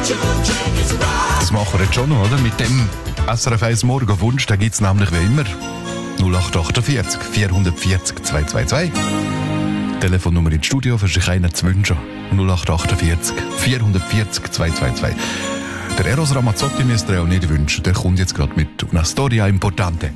Das machen wir jetzt schon noch, oder? Mit dem SRF 1 Morgenwunsch, da gibt es nämlich wie immer 0848 440 222. Telefonnummer ins Studio, für sich einen zu wünschen. 0848 440 222. Der Eros Ramazzotti müsst ihr auch nicht wünschen. Der kommt jetzt gerade mit una storia importante.